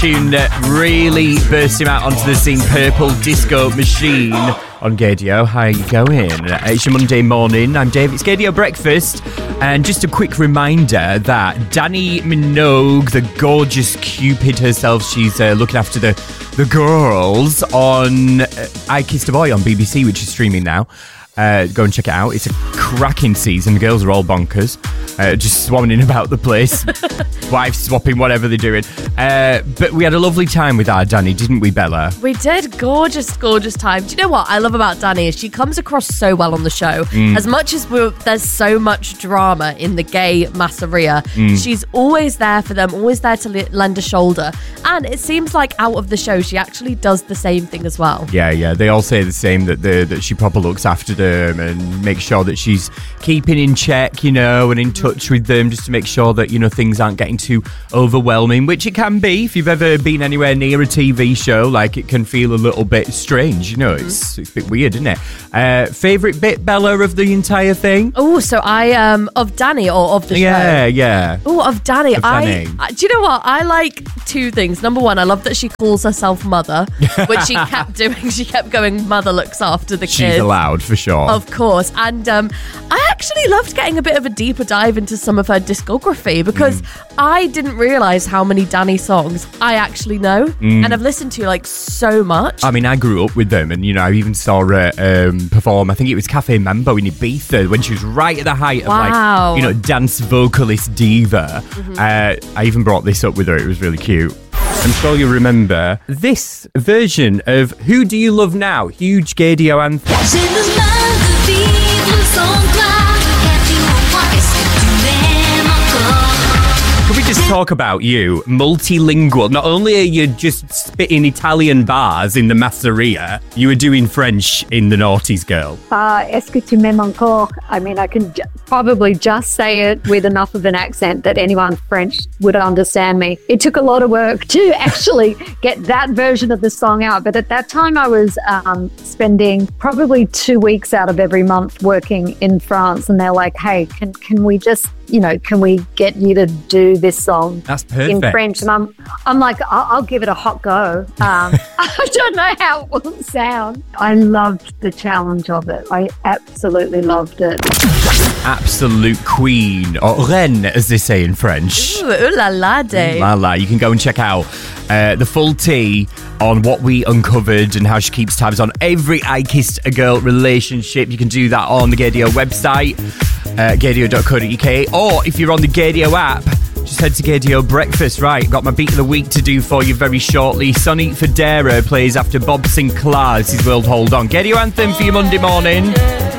Tune really burst him out onto the scene. Purple Disco Machine on Gaydio. How are you going? It's your Monday morning. I'm Dave. It's Gaydio Breakfast. And just a quick reminder that Dannii Minogue, the gorgeous Cupid herself, she's looking after the girls on I Kissed a Boy on BBC, which is streaming now. Go and check it out. It's a cracking season. The girls are all bonkers. Just swanning about the place. Wife swapping, whatever they're doing. But we had a lovely time with our Dannii, didn't we, Bella? We did. Gorgeous, gorgeous time. Do you know what I love about Dannii is she comes across so well on the show. As much as there's so much drama in the gay masseria, she's always there for them, always there to lend a shoulder. And it seems like out of the show, she actually does the same thing as well. Yeah. They all say the same, that she proper looks after them and makes sure that she's keeping in check, and in touch with them, just to make sure that, things aren't getting too overwhelming, which it can be if you've ever been anywhere near a TV show. Like, it can feel a little bit strange, it's a bit weird, isn't it? Favourite bit, Bella, of the entire thing? Oh, so of Dannii or of the show? Yeah. Oh, of Dannii. Dannii. Do you know what? I like two things. Number one, I love that she calls herself mother, which she kept doing. She kept going, mother looks after the kids. She's allowed, for sure. Of course. And I actually loved getting a bit of a deeper dive into some of her discography, because I didn't realise how many Dannii songs I actually know. And I've listened to so much. I mean, I grew up with them, and I even saw her perform. I think it was Cafe Mambo in Ibiza when she was right at the height of dance vocalist diva. I even brought this up with her. It was really cute. I'm sure you remember this version of Who Do You Love Now? Huge Gaydio anthem. Could we just talk about you, multilingual? Not only are you just spitting Italian bars in the masseria, you were doing French in the Naughties Girl. Est-ce que tu m'aimes encore? I mean, I can probably just say it with enough of an accent that anyone French would understand me. It took a lot of work to actually get that version of the song out. But at that time, I was spending probably 2 weeks out of every month working in France. And they're like, hey, can we just... can we get you to do this song That's perfect. in French? And I'm like, I'll give it a hot go. I don't know how it will sound. I loved the challenge of it. I absolutely loved it. Absolute queen, or reine, as they say in French. Ooh la la, Dave. La la. You can go and check out the full tea on what we uncovered and how she keeps tabs on every I Kissed a Girl relationship. You can do that on the Gaydio website, gaydio.co.uk, or if you're on the Gaydio app, just head to Gaydio Breakfast. Right, got my beat of the week to do for you very shortly. Sonny Fodera plays after Bob Sinclair. This is World Hold On. Gaydio anthem for your Monday morning.